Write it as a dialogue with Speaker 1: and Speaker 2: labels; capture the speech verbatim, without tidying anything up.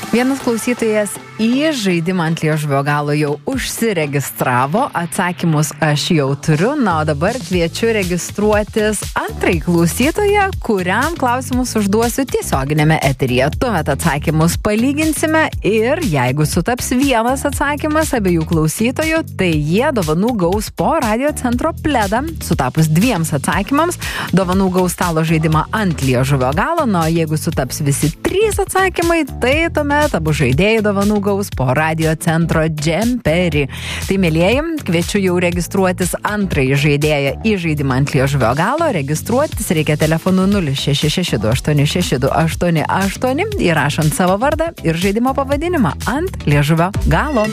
Speaker 1: Vienas klausytojas į žaidimą ant liežuvio galo jau užsiregistravo, atsakymus aš jau turiu, na, o dabar kviečiu registruotis antrai klausytoją, kuriam klausimus užduosiu tiesioginėme eteryje. Tuomet atsakymus palyginsime ir jeigu sutaps vienas atsakymas abiejų klausytojų, tai jie dovanų gaus po Radio Centro pledą. Sutapus dviems atsakymams, dovanų gaus stalo žaidimą ant liežuvio galo, na, o jeigu sutaps visi trys atsakymai, tai tuomet abu žaidėjai dovanų gaus po Radio Centro džemperį. Tai, mielieji, kviečiu jau registruotis antrąjį žaidėją į žaidimą ant liežuvio galo. Registruotis reikia telefonu nulis šeši šeši du aštuoni šeši du aštuoni aštuoni, įrašant savo vardą ir žaidimo pavadinimą ant liežuvio galo.